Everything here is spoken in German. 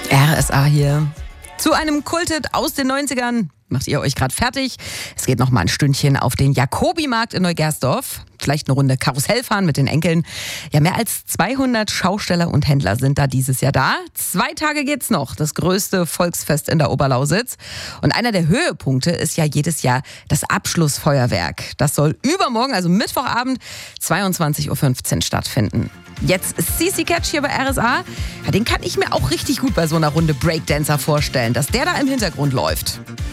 RSA hier. Zu einem Kulthit aus den 90ern. Macht ihr euch gerade fertig? Es geht noch mal ein Stündchen auf den Jacobi-Markt in Neugersdorf. Vielleicht eine Runde Karussell fahren mit den Enkeln. Ja, mehr als 200 Schausteller und Händler sind da dieses Jahr da. 2 Tage geht's noch. Das größte Volksfest in der Oberlausitz. Und einer der Höhepunkte ist ja jedes Jahr das Abschlussfeuerwerk. Das soll übermorgen, also Mittwochabend, 22:15 Uhr stattfinden. Jetzt CC Catch hier bei RSA. Ja, den kann ich mir auch richtig gut bei so einer Runde Breakdancer vorstellen, dass der da im Hintergrund läuft.